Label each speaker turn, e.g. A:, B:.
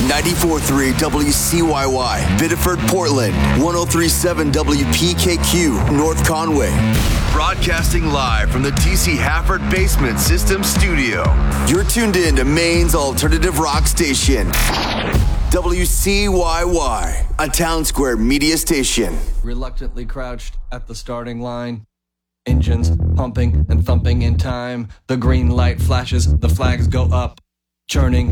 A: 94.3 WCYY, Biddeford, Portland. 103.7 WPKQ, North Conway. Broadcasting live from the TC Hafford Basement System Studio. You're tuned in to Maine's alternative rock station. WCYY, a Town Square media station.
B: Reluctantly crouched at the starting line. Engines pumping and thumping in time. The green light flashes, the flags go up. Churning